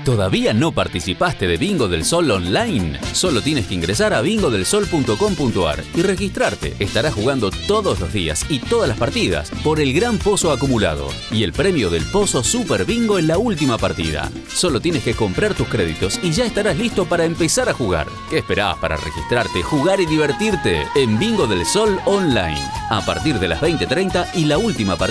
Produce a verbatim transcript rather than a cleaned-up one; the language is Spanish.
¿Todavía no participaste de Bingo del Sol online? Solo tienes que ingresar a bingo del sol punto com punto ar y registrarte. Estarás jugando todos los días y todas las partidas por el gran pozo acumulado y el premio del pozo Super Bingo en la última partida. Solo tienes que comprar tus créditos y ya estarás listo para empezar a jugar. ¿Qué esperás para registrarte, jugar y divertirte en Bingo del Sol online? A partir de las veinte treinta y la última partida